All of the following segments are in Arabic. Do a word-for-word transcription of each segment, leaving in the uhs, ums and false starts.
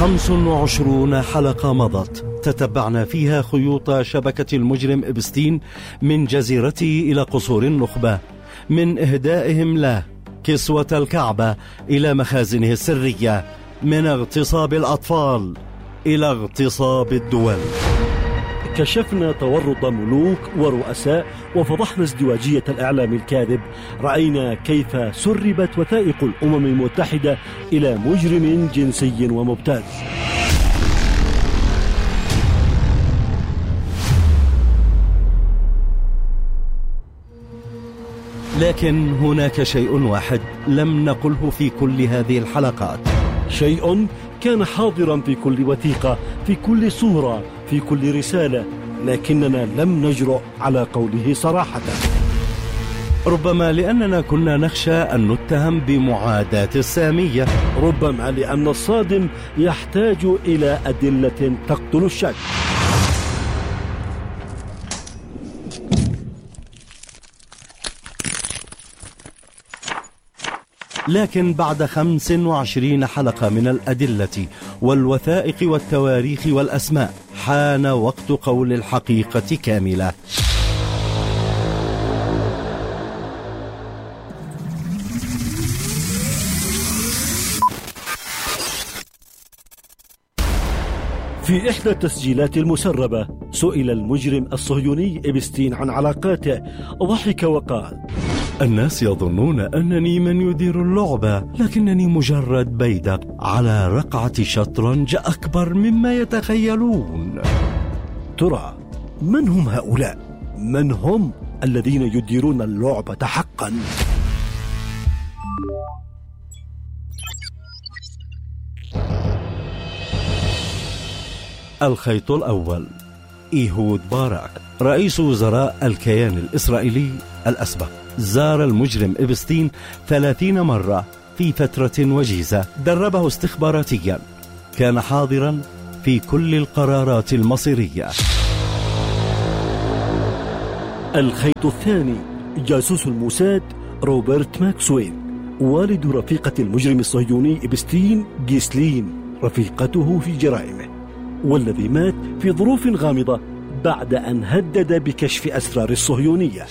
خمس وعشرون حلقة مضت تتبعنا فيها خيوط شبكة المجرم إبستين من جزيرته إلى قصور النخبة، من إهدائهم له كسوة الكعبة إلى مخازنه السرية، من اغتصاب الأطفال إلى اغتصاب الدول. كشفنا تورط ملوك ورؤساء وفضحنا ازدواجية الإعلام الكاذب. رأينا كيف سربت وثائق الأمم المتحدة إلى مجرم جنسي ومبتز. لكن هناك شيء واحد لم نقله في كل هذه الحلقات، شيء كان حاضرا في كل وثيقة، في كل صورة، في كل رسالة، لكننا لم نجرؤ على قوله صراحة. ربما لأننا كنا نخشى أن نتهم بمعاداة السامية، ربما لأن الصادم يحتاج إلى أدلة تقتل الشك. لكن بعد خمس وعشرين حلقة من الأدلة والوثائق والتواريخ والأسماء حان وقت قول الحقيقة كاملة. في إحدى التسجيلات المسربة سئل المجرم الصهيوني إبستين عن علاقاته، ضحك وقال: الناس يظنون أنني من يدير اللعبة، لكنني مجرد بيدق على رقعة شطرنج أكبر مما يتخيلون. ترى من هم هؤلاء؟ من هم الذين يديرون اللعبة حقا؟ الخيط الأول: إيهود باراك، رئيس وزراء الكيان الإسرائيلي الأسبق. زار المجرم إبستين ثلاثين مرة في فترة وجيزة، دربه استخباراتيا، كان حاضرا في كل القرارات المصيرية. الخيط الثاني: جاسوس الموساد روبرت ماكسويل، والد رفيقة المجرم الصهيوني إبستين، جيسلين، رفيقته في جرائمه، والذي مات في ظروف غامضة بعد أن هدد بكشف أسرار الصهيونية.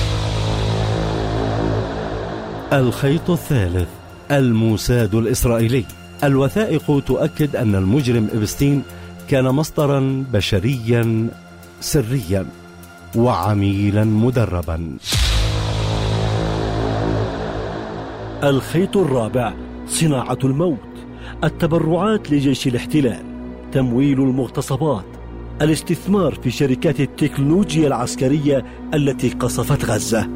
الخيط الثالث: الموساد الإسرائيلي. الوثائق تؤكد أن المجرم إبستين كان مصدرا بشريا سريا وعميلا مدربا. الخيط الرابع: صناعة الموت، التبرعات لجيش الاحتلال، تمويل المغتصبات، الاستثمار في شركات التكنولوجيا العسكرية التي قصفت غزة.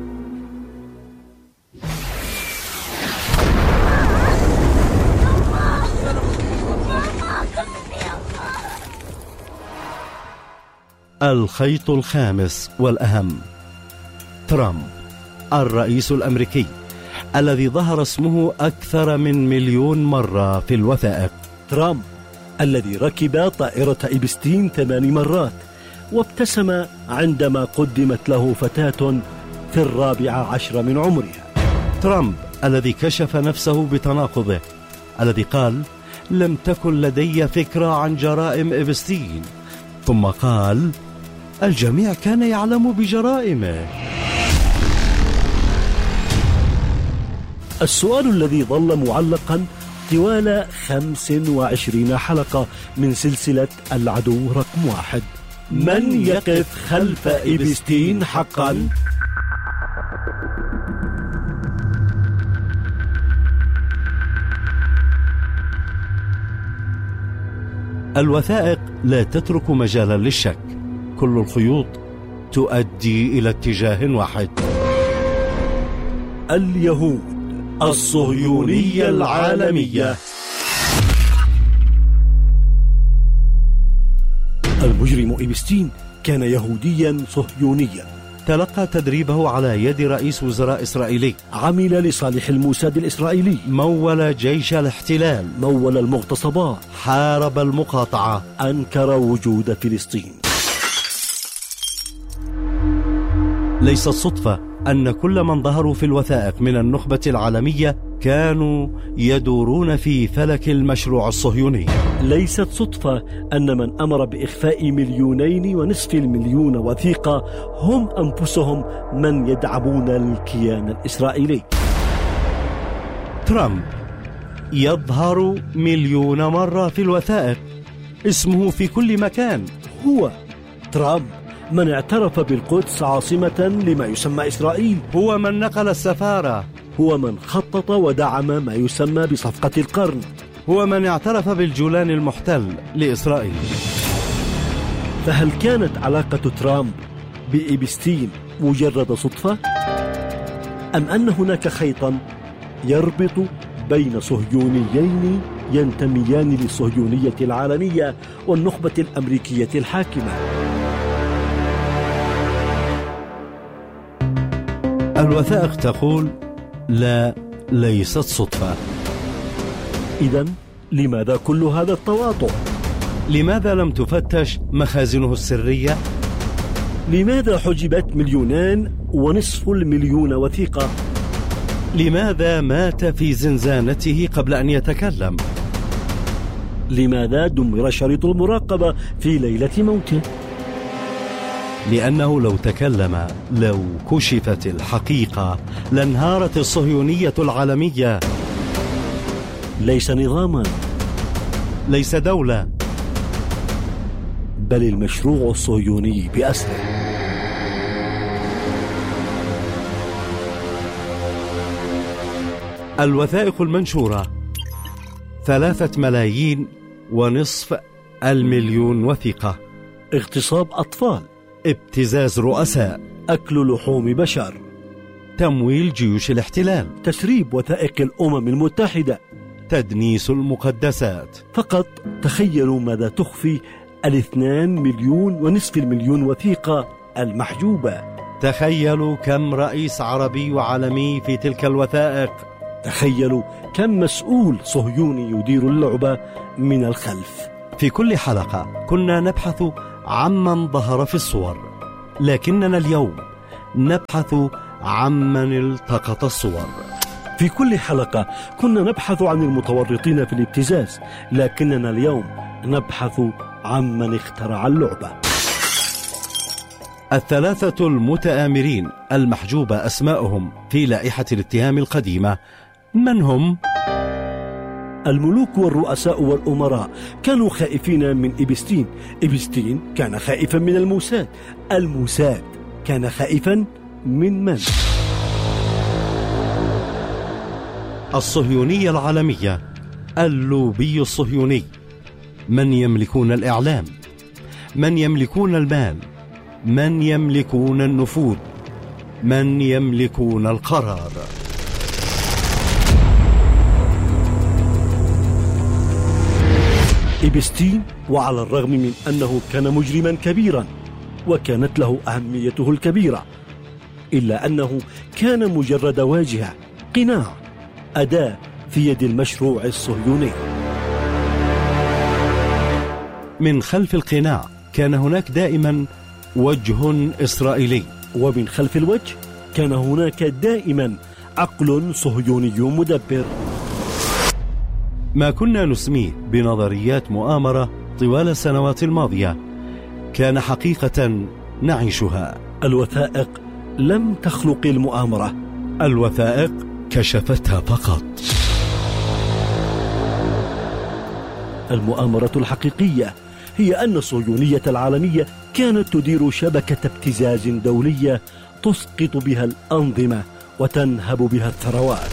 الخيط الخامس والأهم: ترامب، الرئيس الأمريكي الذي ظهر اسمه أكثر من مليون مرة في الوثائق. ترامب الذي ركب طائرة إبستين ثمان مرات وابتسم عندما قدمت له فتاة في الرابعة عشر من عمرها. ترامب الذي كشف نفسه بتناقضه، الذي قال: لم تكن لدي فكرة عن جرائم إبستين، ثم قال: الجميع كان يعلم بجرائمه. السؤال الذي ظل معلقا طوال خمس وعشرين حلقة من سلسلة العدو رقم واحد: من يقف خلف إبستين حقا؟ الوثائق لا تترك مجالا للشك، كل الخيوط تؤدي إلى اتجاه واحد: اليهود الصهيونية العالمية. المجرم إبستين كان يهوديا صهيونيا، تلقى تدريبه على يد رئيس وزراء إسرائيلي، عمل لصالح الموساد الإسرائيلي، مول جيش الاحتلال، مول المغتصبات، حارب المقاطعة، أنكر وجود فلسطين. ليست صدفة أن كل من ظهروا في الوثائق من النخبة العالمية كانوا يدورون في فلك المشروع الصهيوني. ليست صدفة أن من أمر بإخفاء مليونين ونصف المليون وثيقة هم أنفسهم من يدعمون الكيان الإسرائيلي. ترامب يظهر مليون مرة في الوثائق، اسمه في كل مكان. هو ترامب من اعترف بالقدس عاصمة لما يسمى إسرائيل، هو من نقل السفارة، هو من خطط ودعم ما يسمى بصفقة القرن، هو من اعترف بالجولان المحتل لإسرائيل. فهل كانت علاقة ترامب بإبستين مجرد صدفة؟ أم أن هناك خيطا يربط بين صهيونيين ينتميان للصهيونية العالمية والنخبة الأمريكية الحاكمة؟ الوثائق تقول لا، ليست صدفة. إذن لماذا كل هذا التواطؤ؟ لماذا لم تفتش مخازنه السرية؟ لماذا حجبت مليونان ونصف المليون وثيقة؟ لماذا مات في زنزانته قبل أن يتكلم؟ لماذا دمر شريط المراقبة في ليلة موته؟ لأنه لو تكلم، لو كشفت الحقيقة، لانهارت الصهيونية العالمية. ليس نظاما، ليس دولة، بل المشروع الصهيوني بأسره. الوثائق المنشورة ثلاثة ملايين ونصف المليون وثيقة. اغتصاب أطفال، ابتزاز رؤساء، أكل لحوم بشر، تمويل جيوش الاحتلال، تسريب وثائق الأمم المتحدة، تدنيس المقدسات. فقط تخيلوا ماذا تخفي الاثنان مليون ونصف المليون وثيقة المحجوبة. تخيلوا كم رئيس عربي وعالمي في تلك الوثائق. تخيلوا كم مسؤول صهيوني يدير اللعبة من الخلف. في كل حلقة كنا نبحث عمن ظهر في الصور، لكننا اليوم نبحث عمن التقط الصور. في كل حلقة كنا نبحث عن المتورطين في الابتزاز، لكننا اليوم نبحث عمن اخترع اللعبة. الثلاثة المتآمرين المحجوبة أسماءهم في لائحة الاتهام القديمة من هم؟ الملوك والرؤساء والأمراء كانوا خائفين من إبستين. إبستين كان خائفا من الموساد. الموساد كان خائفا من من؟ الصهيونية العالمية، اللوبي الصهيوني، من يملكون الإعلام، من يملكون المال، من يملكون النفوذ، من يملكون القرار. إبستين، وعلى الرغم من أنه كان مجرما كبيرا وكانت له أهميته الكبيرة، إلا أنه كان مجرد واجهة، قناع، أداة في يد المشروع الصهيوني. من خلف القناع كان هناك دائما وجه إسرائيلي، ومن خلف الوجه كان هناك دائما عقل صهيوني مدبر. ما كنا نسميه بنظريات مؤامرة طوال السنوات الماضية كان حقيقة نعيشها. الوثائق لم تخلق المؤامرة، الوثائق كشفتها فقط. المؤامرة الحقيقية هي أن الصهيونية العالمية كانت تدير شبكة ابتزاز دولية تسقط بها الأنظمة وتنهب بها الثروات.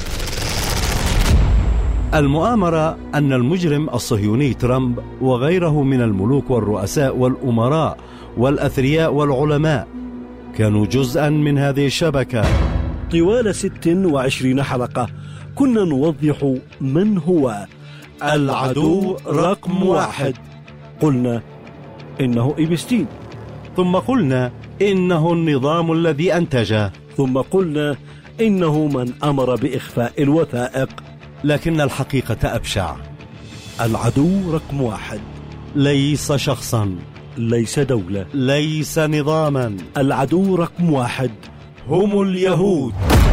المؤامرة أن المجرم الصهيوني ترامب وغيره من الملوك والرؤساء والأمراء والأثرياء والعلماء كانوا جزءا من هذه الشبكة. طوال ست وعشرين حلقة كنا نوضح من هو العدو رقم واحد. قلنا إنه إبستين، ثم قلنا إنه النظام الذي أنتجه، ثم قلنا إنه من أمر بإخفاء الوثائق. لكن الحقيقة أبشع. العدو رقم واحد ليس شخصا، ليس دولة، ليس نظاما. العدو رقم واحد هم اليهود.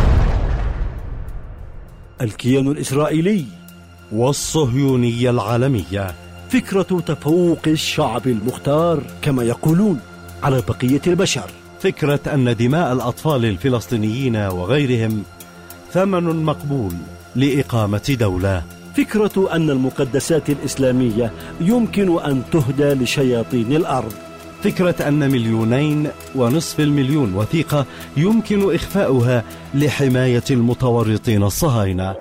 الكيان الإسرائيلي والصهيونية العالمية. فكرة تفوق الشعب المختار كما يقولون على بقية البشر. فكرة أن دماء الأطفال الفلسطينيين وغيرهم ثمن مقبول لإقامة دولة. فكرة أن المقدسات الإسلامية يمكن أن تهدى لشياطين الأرض. فكرة أن مليونين ونصف المليون وثيقة يمكن إخفاؤها لحماية المتورطين الصهاينة.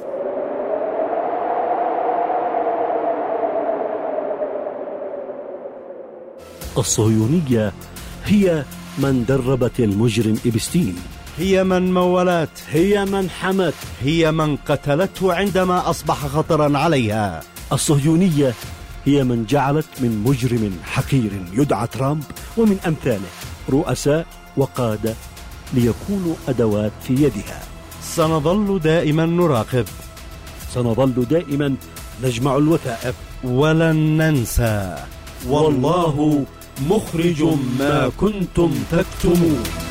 الصهيونية هي من دربت المجرم إبستين، هي من مولت، هي من حمت، هي من قتلته عندما أصبح خطرا عليها. الصهيونية هي من جعلت من مجرم حقير يدعى ترامب ومن أمثاله رؤساء وقادة ليكونوا أدوات في يدها. سنظل دائما نراقب، سنظل دائما نجمع الوثائق ولن ننسى. والله مخرج ما كنتم تكتمون.